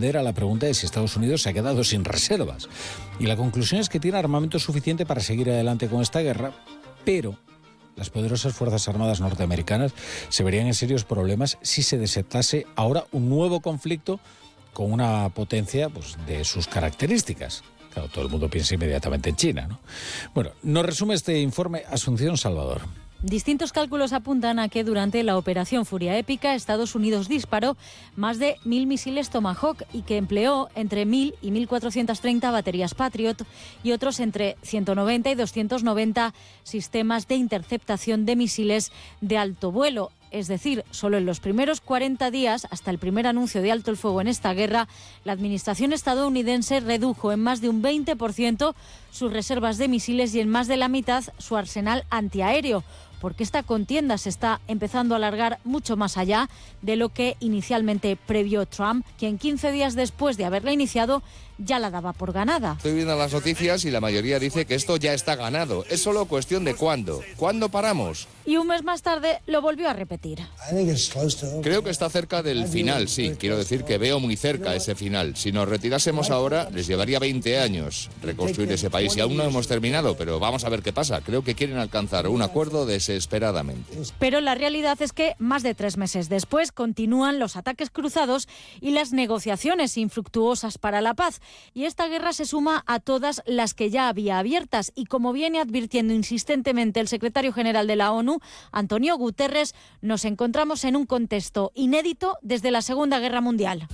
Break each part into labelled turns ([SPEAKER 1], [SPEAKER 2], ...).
[SPEAKER 1] responder a la pregunta de si Estados Unidos se ha quedado sin reservas. Y la conclusión es que tiene armamento suficiente para seguir adelante con esta guerra, pero las poderosas Fuerzas Armadas norteamericanas se verían en serios problemas si se desatase ahora un nuevo conflicto con una potencia pues, de sus características. Claro, todo el mundo piensa inmediatamente en China, ¿no? Bueno, nos resume este informe Asunción Salvador.
[SPEAKER 2] Distintos cálculos apuntan a que durante la operación Furia Épica Estados Unidos disparó más de 1.000 misiles Tomahawk y que empleó entre 1.000 y 1.430 baterías Patriot y otros entre 190 y 290 sistemas de interceptación de misiles de alto vuelo. Es decir, solo en los primeros 40 días, hasta el primer anuncio de alto el fuego en esta guerra, la administración estadounidense redujo en más de un 20% sus reservas de misiles y en más de la mitad su arsenal antiaéreo, porque esta contienda se está empezando a alargar mucho más allá de lo que inicialmente previó Trump, quien 15 días después de haberla iniciado ya la daba por ganada.
[SPEAKER 3] Estoy viendo las noticias y la mayoría dice que esto ya está ganado. Es solo cuestión de cuándo. ¿Cuándo paramos?
[SPEAKER 2] Y un mes más tarde lo volvió a repetir.
[SPEAKER 3] Creo que está cerca del final, sí. Quiero decir que veo muy cerca ese final. Si nos retirásemos ahora, les llevaría 20 años reconstruir ese país. Y aún no hemos terminado, pero vamos a ver qué pasa. Creo que quieren alcanzar un acuerdo desesperadamente.
[SPEAKER 2] Pero la realidad es que más de 3 meses después continúan los ataques cruzados y las negociaciones infructuosas para la paz. Y esta guerra se suma a todas las que ya había abiertas. Y como viene advirtiendo insistentemente el secretario general de la ONU, Antonio Guterres, nos encontramos en un contexto inédito desde la Segunda Guerra Mundial.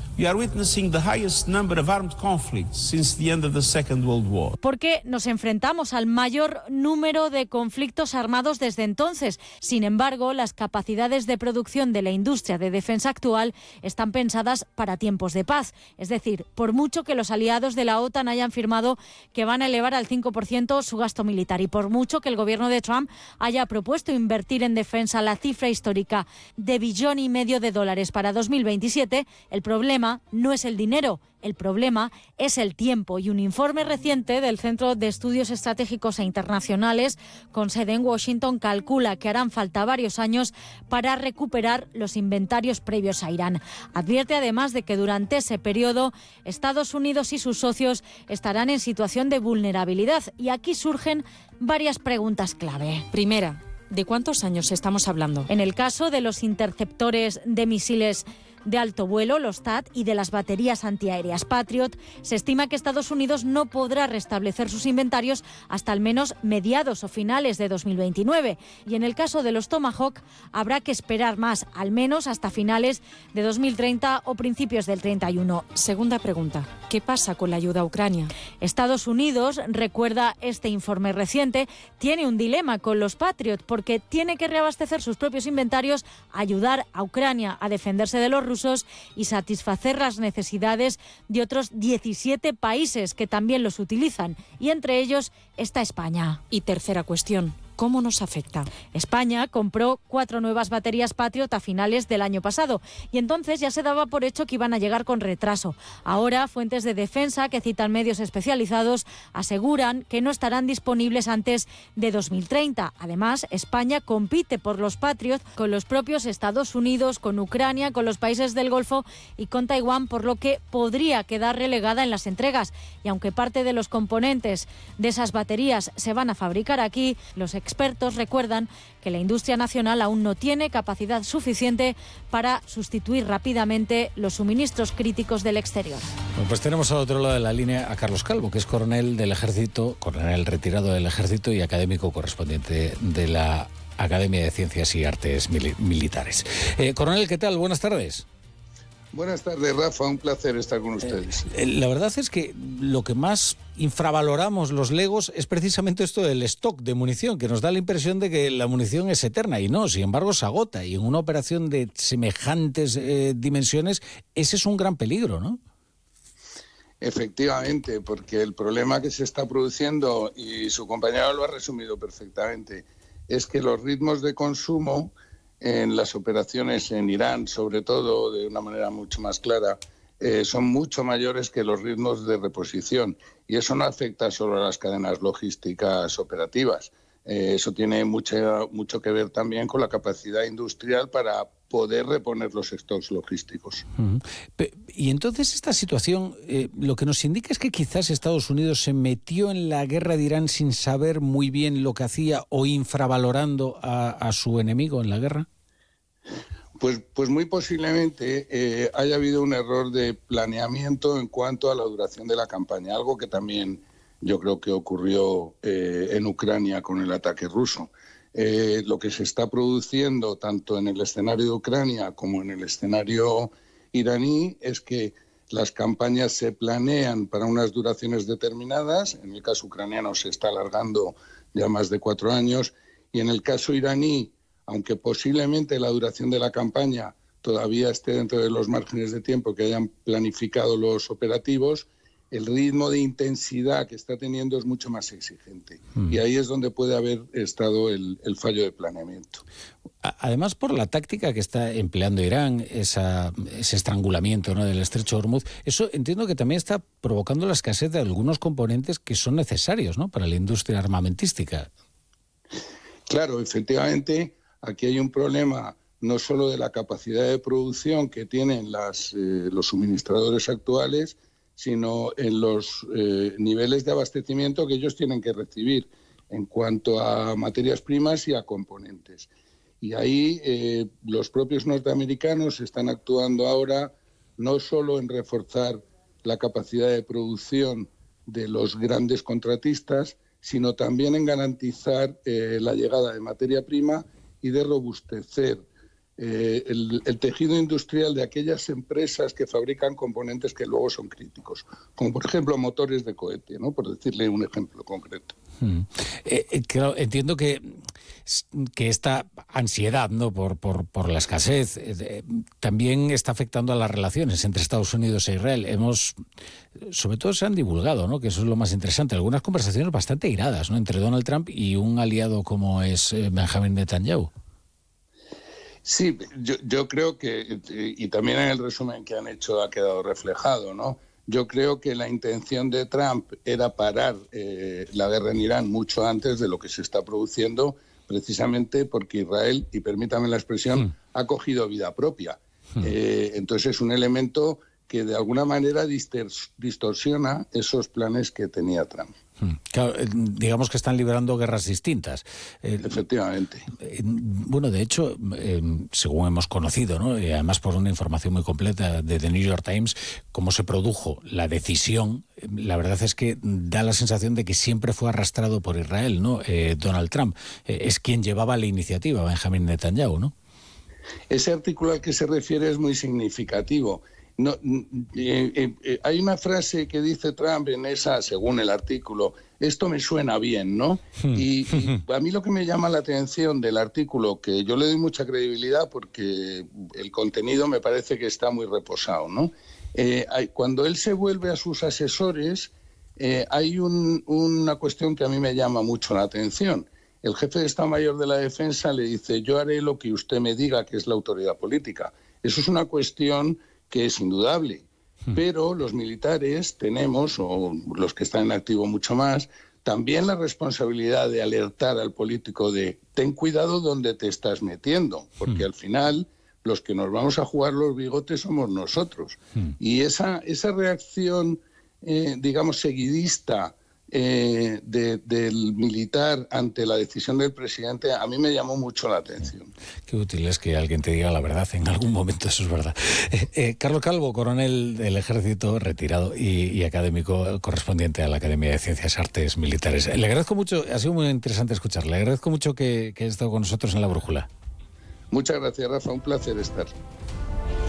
[SPEAKER 2] Porque nos enfrentamos al mayor número de conflictos armados desde entonces. Sin embargo, las capacidades de producción de la industria de defensa actual están pensadas para tiempos de paz. Es decir, por mucho que los aliados de la OTAN hayan firmado que van a elevar al 5% su gasto militar y por mucho que el gobierno de Trump haya propuesto invertir en defensa la cifra histórica de $1,5 billones para 2027, el problema no es el dinero. El problema es el tiempo y un informe reciente del Centro de Estudios Estratégicos e Internacionales, con sede en Washington, calcula que harán falta varios años para recuperar los inventarios previos a Irán. Advierte además de que durante ese periodo Estados Unidos y sus socios estarán en situación de vulnerabilidad y aquí surgen varias preguntas clave.
[SPEAKER 4] Primera, ¿de cuántos años estamos hablando?
[SPEAKER 2] En el caso de los interceptores de misiles de alto vuelo, los THAAD, y de las baterías antiaéreas Patriot, se estima que Estados Unidos no podrá restablecer sus inventarios hasta al menos mediados o finales de 2029. Y en el caso de los Tomahawk, habrá que esperar más, al menos hasta finales de 2030 o principios del 31.
[SPEAKER 4] Segunda pregunta, ¿qué pasa con la ayuda a Ucrania?
[SPEAKER 2] Estados Unidos, recuerda este informe reciente, tiene un dilema con los Patriot porque tiene que reabastecer sus propios inventarios, ayudar a Ucrania a defenderse de los rusos y satisfacer las necesidades de otros 17 países que también los utilizan, y entre ellos está España.
[SPEAKER 4] Y tercera cuestión, ¿cómo nos afecta?
[SPEAKER 2] España compró 4 nuevas baterías Patriot a finales del año pasado y entonces ya se daba por hecho que iban a llegar con retraso. Ahora, fuentes de defensa que citan medios especializados aseguran que no estarán disponibles antes de 2030. Además, España compite por los Patriot con los propios Estados Unidos, con Ucrania, con los países del Golfo y con Taiwán, por lo que podría quedar relegada en las entregas. Y aunque parte de los componentes de esas baterías se van a fabricar aquí, los expertos recuerdan que la industria nacional aún no tiene capacidad suficiente para sustituir rápidamente los suministros críticos del exterior.
[SPEAKER 1] Bueno, pues tenemos al otro lado de la línea a Carlos Calvo, que es coronel del Ejército, coronel retirado del Ejército y académico correspondiente de la Academia de Ciencias y Artes Militares. Coronel, ¿qué tal? Buenas tardes.
[SPEAKER 5] Buenas tardes, Rafa. Un placer estar con ustedes.
[SPEAKER 1] La verdad es que lo que más infravaloramos los legos es precisamente esto del stock de munición, que nos da la impresión de que la munición es eterna y no, sin embargo se agota, y en una operación de semejantes dimensiones ese es un gran peligro, ¿no?
[SPEAKER 5] Efectivamente, porque el problema que se está produciendo, y su compañero lo ha resumido perfectamente, es que los ritmos de consumo en las operaciones en Irán, sobre todo, de una manera mucho más clara, son mucho mayores que los ritmos de reposición. Y eso no afecta solo a las cadenas logísticas operativas. Eso tiene mucho que ver también con la capacidad industrial para poder reponer los stocks logísticos.
[SPEAKER 1] Y entonces esta situación lo que nos indica es que quizás Estados Unidos se metió en la guerra de Irán sin saber muy bien lo que hacía o infravalorando a su enemigo en la guerra.
[SPEAKER 5] Pues muy posiblemente haya habido un error de planeamiento en cuanto a la duración de la campaña, algo que también yo creo que ocurrió en Ucrania con el ataque ruso. Lo que se está produciendo tanto en el escenario de Ucrania como en el escenario iraní es que las campañas se planean para unas duraciones determinadas. En el caso ucraniano se está alargando ya más de 4 años y en el caso iraní, aunque posiblemente la duración de la campaña todavía esté dentro de los márgenes de tiempo que hayan planificado los operativos, el ritmo de intensidad que está teniendo es mucho más exigente. Y ahí es donde puede haber estado el fallo de planeamiento.
[SPEAKER 1] Además, por la táctica que está empleando Irán, ese estrangulamiento, ¿no?, del estrecho de Hormuz, eso entiendo que también está provocando la escasez de algunos componentes que son necesarios, ¿no?, para la industria armamentística.
[SPEAKER 5] Claro, efectivamente, aquí hay un problema no solo de la capacidad de producción que tienen los suministradores actuales, sino en los niveles de abastecimiento que ellos tienen que recibir en cuanto a materias primas y a componentes. Y ahí los propios norteamericanos están actuando ahora no solo en reforzar la capacidad de producción de los grandes contratistas, sino también en garantizar la llegada de materia prima y de robustecer el tejido industrial de aquellas empresas que fabrican componentes que luego son críticos, como por ejemplo motores de cohete, ¿no?, por decirle un ejemplo concreto.
[SPEAKER 1] Claro, entiendo que esta ansiedad, ¿no?, por la escasez también está afectando a las relaciones entre Estados Unidos e Israel. Sobre todo se han divulgado, ¿no?, que eso es lo más interesante, algunas conversaciones bastante iradas, ¿no?, entre Donald Trump y un aliado como es Benjamin Netanyahu.
[SPEAKER 5] Sí, yo creo que, y también en el resumen que han hecho ha quedado reflejado, ¿no? Yo creo que la intención de Trump era parar la guerra en Irán mucho antes de lo que se está produciendo, precisamente porque Israel, y permítame la expresión, ha cogido vida propia. Entonces es un elemento que de alguna manera distorsiona esos planes que tenía Trump.
[SPEAKER 1] Claro, digamos que están librando guerras distintas.
[SPEAKER 5] Efectivamente.
[SPEAKER 1] Bueno, de hecho, según hemos conocido, ¿no?, y además por una información muy completa de The New York Times, cómo se produjo la decisión, la verdad es que da la sensación de que siempre fue arrastrado por Israel, ¿no? Donald Trump es quien llevaba la iniciativa, Benjamin Netanyahu, ¿no?
[SPEAKER 5] Ese artículo al que se refiere es muy significativo. No, hay una frase que dice Trump en esa, según el artículo, esto me suena bien, ¿no? Y a mí lo que me llama la atención del artículo, que yo le doy mucha credibilidad porque el contenido me parece que está muy reposado, ¿no? Cuando él se vuelve a sus asesores, hay una cuestión que a mí me llama mucho la atención. El jefe de Estado Mayor de la Defensa le dice, yo haré lo que usted me diga que es la autoridad política. Eso es una cuestión que es indudable, pero los militares tenemos, o los que están en activo mucho más, también la responsabilidad de alertar al político de ten cuidado donde te estás metiendo, porque al final los que nos vamos a jugar los bigotes somos nosotros. Y esa reacción, digamos, seguidista del militar ante la decisión del presidente, a mí me llamó mucho la atención.
[SPEAKER 1] Qué útil es que alguien te diga la verdad en algún momento, eso es verdad. Carlos Calvo, coronel del Ejército, retirado y académico correspondiente a la Academia de Ciencias y Artes Militares. Le agradezco mucho, ha sido muy interesante escucharle, le agradezco mucho que haya estado con nosotros en La Brújula.
[SPEAKER 5] Muchas gracias, Rafa, un placer estar.